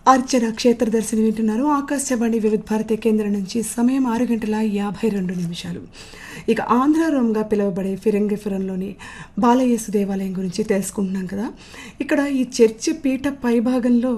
అర్చన క్షేత్ర దర్శనం వింటున్నారు. ఆకాశవాణి వివిధ భారతి కేంద్రం నుంచి సమయం 6:52. ఇక ఆంధ్ర రోమ్గా పిలువబడే ఫిరంగిపురంలోని బాలయేసు దేవాలయం గురించి తెలుసుకుంటున్నాం కదా. ఇక్కడ ఈ చర్చి పీఠ పైభాగంలో